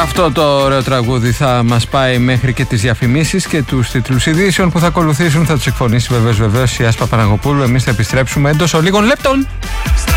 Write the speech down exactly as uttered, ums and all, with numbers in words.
Αυτό το ωραίο τραγούδι θα μας πάει μέχρι και τις διαφημίσεις και τους τίτλους ειδήσεων που θα ακολουθήσουν. Θα τους εκφωνήσει βεβαίως βεβαίως η Άσπα Παναγοπούλου. Εμείς θα επιστρέψουμε εντός ολίγων λεπτών.